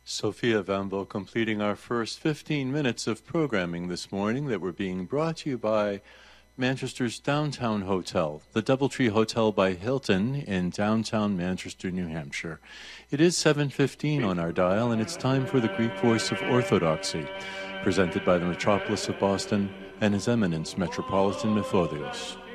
Sophia Vanvo completing our first 15 minutes of programming this morning that were being brought to you by Manchester's Downtown Hotel, the Doubletree Hotel by Hilton in downtown Manchester, New Hampshire. It is 7:15 on our dial, and it's time for the Greek Voice of Orthodoxy, presented by the Metropolis of Boston and His Eminence Metropolitan Methodios.